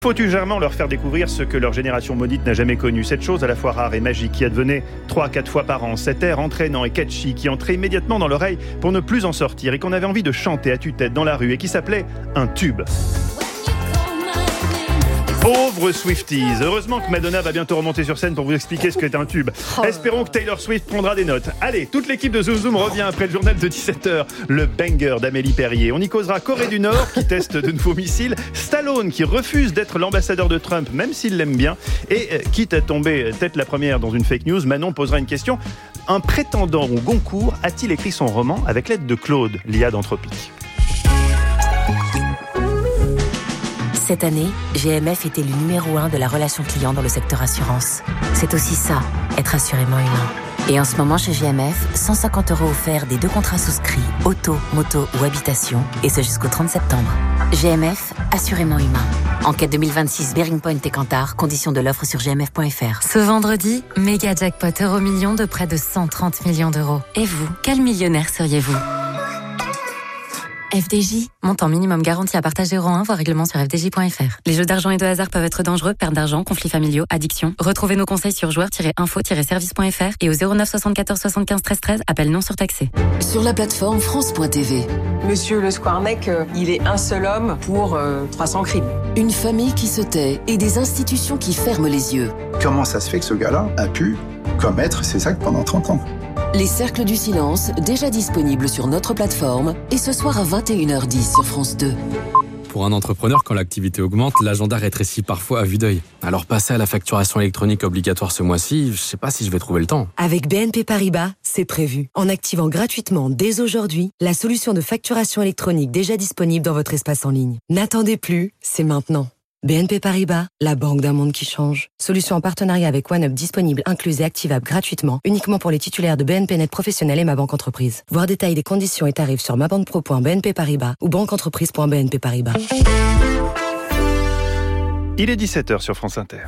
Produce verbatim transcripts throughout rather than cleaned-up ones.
Faut ulgérément leur faire découvrir ce que leur génération maudite n'a jamais connu. Cette chose à la fois rare et magique qui advenait trois à quatre fois par an. Cet air entraînant et catchy qui entrait immédiatement dans l'oreille pour ne plus en sortir et qu'on avait envie de chanter à tue-tête dans la rue et qui s'appelait un tube. Pauvres Swifties. Heureusement que Madonna va bientôt remonter sur scène pour vous expliquer ce qu'est un tube. Oh. Espérons que Taylor Swift prendra des notes. Allez, toute l'équipe de Zoom Zoom revient après le journal de dix-sept heures. Le banger d'Amélie Perrier. On y causera Corée du Nord qui teste de nouveaux missiles, Stallone qui refuse d'être l'ambassadeur de Trump même s'il l'aime bien. Et euh, quitte à tomber tête la première dans une fake news, Manon posera une question. Un prétendant au Goncourt a-t-il écrit son roman avec l'aide de Claude, l'I A d'Anthropique? Cette année, G M F était le numéro un de la relation client dans le secteur assurance. C'est aussi ça, être assurément humain. Et en ce moment, chez G M F, cent cinquante euros offerts des deux contrats souscrits, auto, moto ou habitation, et ce jusqu'au trente septembre. G M F, assurément humain. Enquête deux mille vingt-six, Bearing Point et Kantar, conditions de l'offre sur g m f point f r. Ce vendredi, méga jackpot euro million de près de cent trente millions d'euros. Et vous, quel millionnaire seriez-vous ? F D J, montant minimum garanti à partager euro un, voire règlement sur f d j point f r. Les jeux d'argent et de hasard peuvent être dangereux, perte d'argent, conflits familiaux, addiction. Retrouvez nos conseils sur joueurs tiret info tiret service point f r et au zéro neuf soixante-quatorze soixante-quinze treize treize, appel non surtaxé. Sur la plateforme france point t v. Monsieur Le Squarneck, euh, il est un seul homme pour euh, trois cents crimes. Une famille qui se tait et des institutions qui ferment les yeux. Comment ça se fait que ce gars-là a pu commettre ces actes pendant trente ans ? Les Cercles du Silence, déjà disponibles sur notre plateforme, et ce soir à vingt et une heures dix sur France deux. Pour un entrepreneur, quand l'activité augmente, l'agenda rétrécit parfois à vue d'œil. Alors passer à la facturation électronique obligatoire ce mois-ci, je sais pas si je vais trouver le temps. Avec B N P Paribas, c'est prévu. En activant gratuitement dès aujourd'hui la solution de facturation électronique déjà disponible dans votre espace en ligne. N'attendez plus, c'est maintenant. B N P Paribas, la banque d'un monde qui change. Solution en partenariat avec OneUp disponible, incluse et activable gratuitement, uniquement pour les titulaires de B N P Net Professionnel et Ma Banque Entreprise. Voir détails des conditions et tarifs sur mabanquepro point b n p paribas ou banqueentreprise point b n p paribas. Il est dix-sept heures sur France Inter.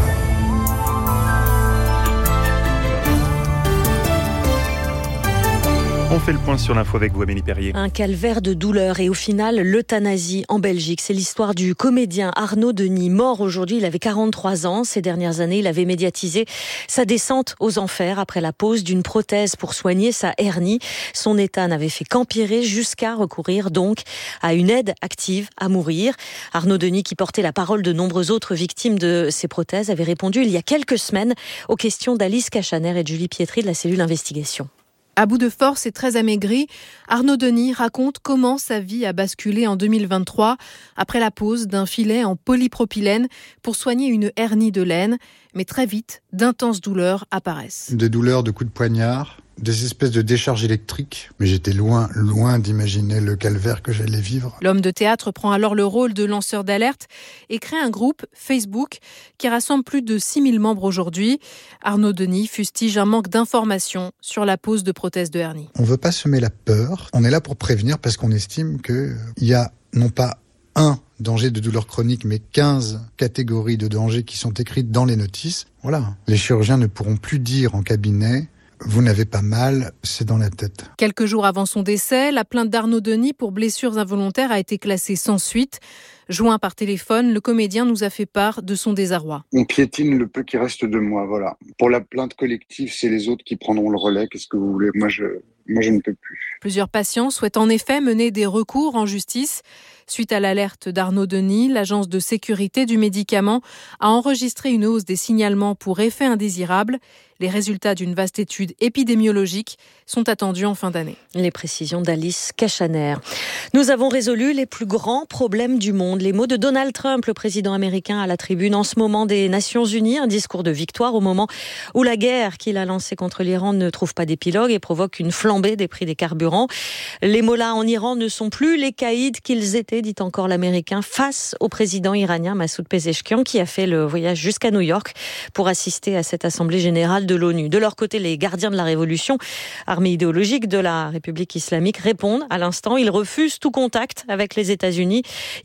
On fait le point sur l'info avec vous, Amélie Perrier. Un calvaire de douleur et au final, l'euthanasie en Belgique. C'est l'histoire du comédien Arnaud Denis, mort aujourd'hui. Il avait quarante-trois ans. Ces dernières années, il avait médiatisé sa descente aux enfers après la pose d'une prothèse pour soigner sa hernie. Son état n'avait fait qu'empirer jusqu'à recourir donc à une aide active à mourir. Arnaud Denis, qui portait la parole de nombreuses autres victimes de ces prothèses, avait répondu il y a quelques semaines aux questions d'Alice Cachaner et de Julie Pietri de la cellule investigation. À bout de force et très amaigri, Arnaud Denis raconte comment sa vie a basculé en deux mille vingt-trois après la pose d'un filet en polypropylène pour soigner une hernie de laine. Mais très vite, d'intenses douleurs apparaissent. Des douleurs de coups de poignard, des espèces de décharges électriques. Mais j'étais loin, loin d'imaginer le calvaire que j'allais vivre. L'homme de théâtre prend alors le rôle de lanceur d'alerte et crée un groupe Facebook qui rassemble plus de six mille membres aujourd'hui. Arnaud Denis fustige un manque d'informations sur la pose de prothèses de hernie. On ne veut pas semer la peur. On est là pour prévenir parce qu'on estime qu'il y a non pas un danger de douleur chronique, mais quinze catégories de dangers qui sont écrites dans les notices. Voilà. Les chirurgiens ne pourront plus dire en cabinet « Vous n'avez pas mal, c'est dans la tête ». Quelques jours avant son décès, la plainte d'Arnaud Denis pour blessures involontaires a été classée sans suite. Joint par téléphone, le comédien nous a fait part de son désarroi. On piétine le peu qui reste de moi, voilà. Pour la plainte collective, c'est les autres qui prendront le relais. Qu'est-ce que vous voulez ? Moi, je, moi, je ne peux plus. Plusieurs patients souhaitent en effet mener des recours en justice. Suite à l'alerte d'Arnaud Denis, l'Agence de sécurité du médicament a enregistré une hausse des signalements pour effets indésirables. Les résultats d'une vaste étude épidémiologique sont attendus en fin d'année. Les précisions d'Alice Cachaner. Nous avons résolu les plus grands problèmes du monde. Les mots de Donald Trump, le président américain, à la tribune en ce moment des Nations Unies. Un discours de victoire au moment où la guerre qu'il a lancée contre l'Iran ne trouve pas d'épilogue et provoque une flambée des prix des carburants. Les mollahs en Iran ne sont plus les caïds qu'ils étaient, dit encore l'Américain, face au président iranien Massoud Pezeshkian, qui a fait le voyage jusqu'à New York pour assister à cette assemblée générale de l'ONU. De leur côté, les gardiens de la révolution, armée idéologique de la République islamique, répondent à l'instant. Ils refusent tout contact avec les États-Unis. Ils n'ont pas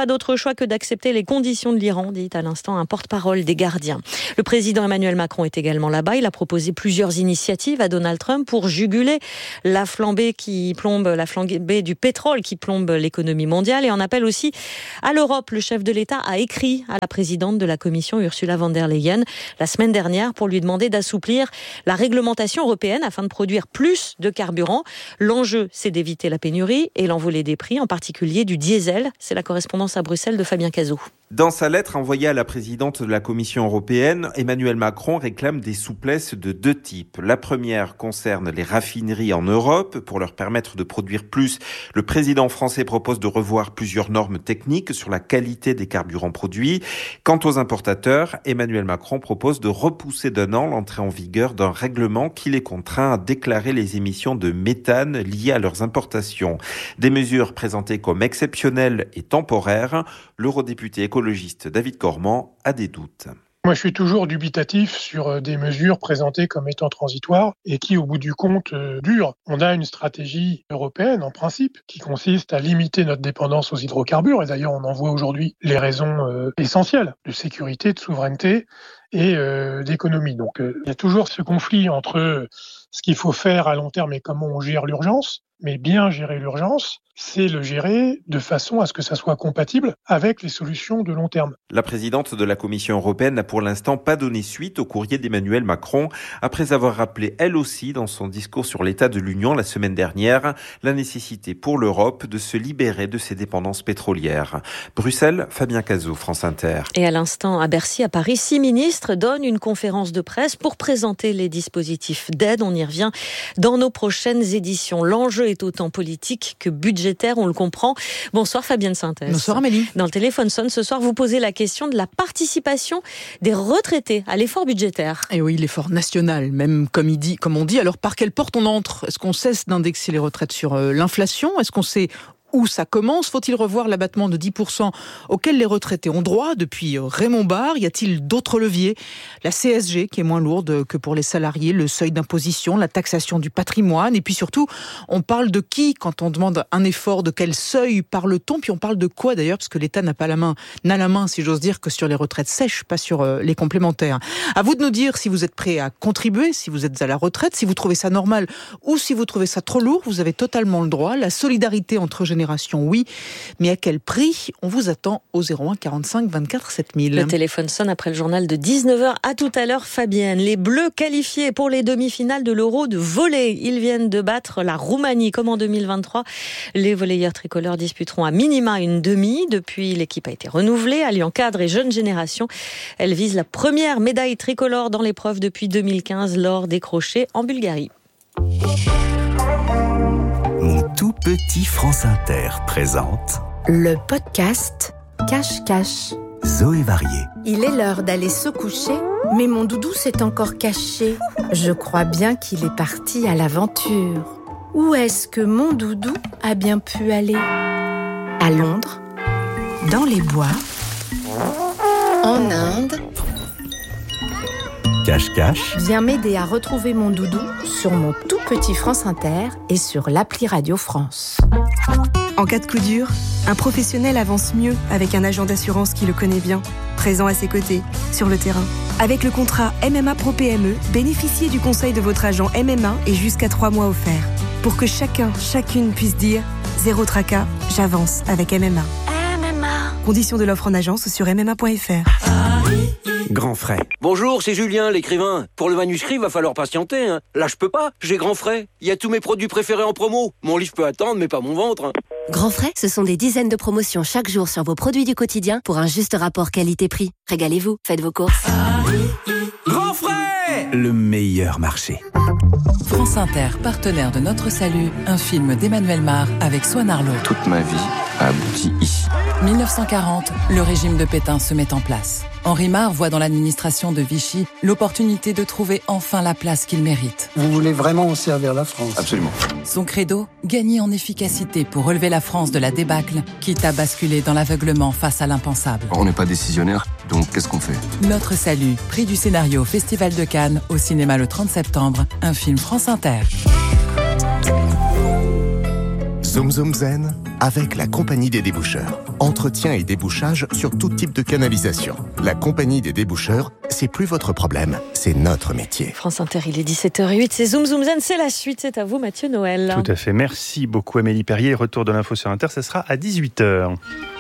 pas d'autre choix que d'accepter les conditions de l'Iran, dit à l'instant un porte-parole des gardiens. Le président Emmanuel Macron est également là-bas. Il a proposé plusieurs initiatives à Donald Trump pour juguler la flambée qui plombe, la flambée du pétrole qui plombe l'économie mondiale et en appelle aussi à l'Europe. Le chef de l'État a écrit à la présidente de la Commission, Ursula von der Leyen, la semaine dernière pour lui demander d'assouplir la réglementation européenne afin de produire plus de carburant. L'enjeu, c'est d'éviter la pénurie et l'envolée des prix, en particulier du diesel. C'est la correspondance à Bruxelles de Fabien Cazot. Dans sa lettre envoyée à la présidente de la Commission européenne, Emmanuel Macron réclame des souplesses de deux types. La première concerne les raffineries en Europe. Pour leur permettre de produire plus, le président français propose de revoir plusieurs normes techniques sur la qualité des carburants produits. Quant aux importateurs, Emmanuel Macron propose de repousser d'un an l'entrée en vigueur d'un règlement qui les contraint à déclarer les émissions de méthane liées à leurs importations. Des mesures présentées comme exceptionnelles et temporaires. L'eurodéputé écologiste David Cormand a des doutes. Moi, je suis toujours dubitatif sur des mesures présentées comme étant transitoires et qui, au bout du compte, euh, durent. On a une stratégie européenne, en principe, qui consiste à limiter notre dépendance aux hydrocarbures. Et d'ailleurs, on en voit aujourd'hui les raisons euh, essentielles de sécurité, de souveraineté et euh, d'économie. Donc, euh, il y a toujours ce conflit entre ce qu'il faut faire à long terme et comment on gère l'urgence. Mais bien gérer l'urgence, c'est le gérer de façon à ce que ça soit compatible avec les solutions de long terme. La présidente de la Commission européenne n'a pour l'instant pas donné suite au courrier d'Emmanuel Macron, après avoir rappelé elle aussi dans son discours sur l'état de l'Union la semaine dernière, la nécessité pour l'Europe de se libérer de ses dépendances pétrolières. Bruxelles, Fabien Cazot, France Inter. Et à l'instant, à Bercy, à Paris, six ministres donnent une conférence de presse pour présenter les dispositifs d'aide. On y revient dans nos prochaines éditions. L'enjeu est autant politique que budgétaire, on le comprend. Bonsoir Fabienne Synthèse. Bonsoir Amélie. Dans le téléphone sonne ce soir, vous posez la question de la participation des retraités à l'effort budgétaire. Et oui, l'effort national, même comme, il dit, comme on dit. Alors par quelle porte on entre ? Est-ce qu'on cesse d'indexer les retraites sur euh, l'inflation ? Est-ce qu'on sait où ça commence ? Faut-il revoir l'abattement de dix pour cent auquel les retraités ont droit depuis Raymond Barre ? Y a-t-il d'autres leviers ? La C S G qui est moins lourde que pour les salariés, le seuil d'imposition, la taxation du patrimoine, et puis surtout, on parle de qui quand on demande un effort, de quel seuil parle-t-on ? Puis on parle de quoi d'ailleurs ? Parce que l'État n'a pas la main, n'a la main, si j'ose dire, que sur les retraites sèches, pas sur les complémentaires. À vous de nous dire si vous êtes prêt à contribuer, si vous êtes à la retraite, si vous trouvez ça normal ou si vous trouvez ça trop lourd, vous avez totalement le droit. La solidarité entre générations, oui, mais à quel prix ? On vous attend au zéro un quarante-cinq vingt-quatre sept mille. Le téléphone sonne après le journal de dix-neuf heures. À tout à l'heure, Fabienne. Les Bleus qualifiés pour les demi-finales de l'Euro de volley. Ils viennent de battre la Roumanie. Comme en deux mille vingt-trois, les volleyeurs tricolores disputeront à minima une demi. Depuis, l'équipe a été renouvelée, alliant cadre et jeune génération. Elle vise la première médaille tricolore dans l'épreuve depuis deux mille quinze, l'or décroché en Bulgarie. Mon tout petit France Inter présente le podcast Cache-Cache. Zoé Varié. Il est l'heure d'aller se coucher, mais mon doudou s'est encore caché. Je crois bien qu'il est parti à l'aventure. Où est-ce que mon doudou a bien pu aller ? À Londres, dans les bois, en Inde. Cache-Cache Viens m'aider à retrouver mon doudou sur mon tout petit France Inter et sur l'appli Radio France. En cas de coup dur, un professionnel avance mieux avec un agent d'assurance qui le connaît bien, présent à ses côtés, sur le terrain. Avec le contrat M M A Pro P M E, bénéficiez du conseil de votre agent M M A et jusqu'à trois mois offerts. Pour que chacun, chacune puisse dire « Zéro tracas, j'avance avec M M A ». M M A. Conditions de l'offre en agence sur m m a point f r. Grand Frais. Bonjour, c'est Julien, l'écrivain. Pour le manuscrit, va falloir patienter. Hein. Là, je peux pas. J'ai Grand Frais. Il y a tous mes produits préférés en promo. Mon livre peut attendre, mais pas mon ventre. Hein. Grand Frais, ce sont des dizaines de promotions chaque jour sur vos produits du quotidien pour un juste rapport qualité-prix. Régalez-vous, faites vos courses. Grand Frais, le meilleur marché. France Inter, partenaire de Notre Salut, un film d'Emmanuel Mar avec Swan Arlo. Toute ma vie a abouti ici. dix-neuf cent quarante, le régime de Pétain se met en place. Henri Mar voit dans l'administration de Vichy l'opportunité de trouver enfin la place qu'il mérite. Vous voulez vraiment servir la France ? Absolument. Son credo, gagner en efficacité pour relever la France de la débâcle, quitte à basculer dans l'aveuglement face à l'impensable. On n'est pas décisionnaire, donc qu'est-ce qu'on fait ? Notre Salut, prix du scénario au Festival de Cannes, au cinéma le trente septembre, un film France Inter. Zoom Zoom Zen avec la Compagnie des Déboucheurs. entretien et débouchage sur tout type de canalisation. La compagnie des déboucheurs, c'est plus votre problème, c'est notre métier. France Inter, il est dix-sept heures zéro huit, c'est Zoom Zoom Zen, c'est la suite, c'est à vous Mathieu Noël. Tout à fait, merci beaucoup Amélie Perrier. Retour de l'info sur Inter, ce sera à dix-huit heures.